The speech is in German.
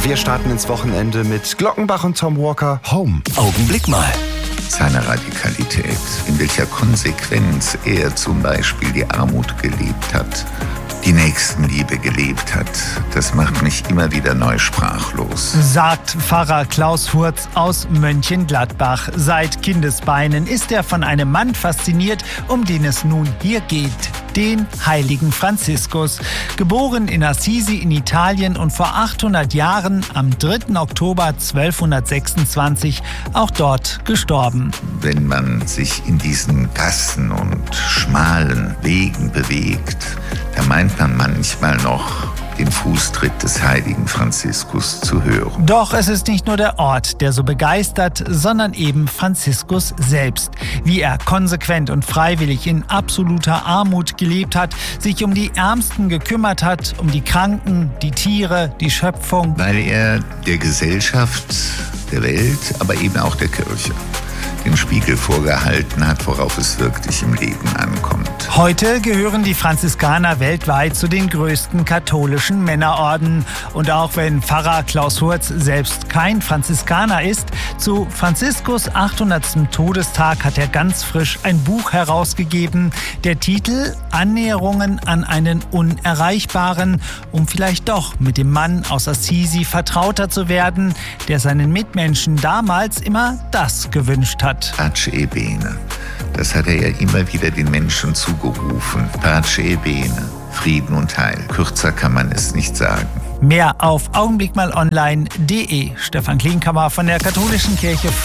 Wir starten ins Wochenende mit Glockenbach und Tom Walker, Home. Augenblick mal. Seine Radikalität, in welcher Konsequenz er zum Beispiel die Armut gelebt hat, die Nächstenliebe gelebt hat, das macht mich immer wieder neu sprachlos. Sagt Pfarrer Klaus Hurz aus Mönchengladbach. Seit Kindesbeinen ist er von einem Mann fasziniert, um den es nun hier geht. Den heiligen Franziskus. Geboren in Assisi in Italien und vor 800 Jahren am 3. Oktober 1226 auch dort gestorben. Wenn man sich in diesen Gassen und schmalen Wegen bewegt, da meint man manchmal noch, den Fußtritt des heiligen Franziskus zu hören. Doch es ist nicht nur der Ort, der so begeistert, sondern eben Franziskus selbst. Wie er konsequent und freiwillig in absoluter Armut gelebt hat, sich um die Ärmsten gekümmert hat, um die Kranken, die Tiere, die Schöpfung. Weil er der Gesellschaft, der Welt, aber eben auch der Kirche den Spiegel vorgehalten hat, worauf es wirklich im Leben ankommt. Heute gehören die Franziskaner weltweit zu den größten katholischen Männerorden. Und auch wenn Pfarrer Klaus Hurz selbst kein Franziskaner ist, zu Franziskus 800. Todestag hat er ganz frisch ein Buch herausgegeben. Der Titel Annäherungen an einen Unerreichbaren, um vielleicht doch mit dem Mann aus Assisi vertrauter zu werden, der seinen Mitmenschen damals immer das gewünscht hat. Pace e bene. Das hat er ja immer wieder den Menschen zugerufen. Pace e bene. Frieden und Heil. Kürzer kann man es nicht sagen. Mehr auf augenblickmalonline.de. Stefan Klinkhammer von der Katholischen Kirche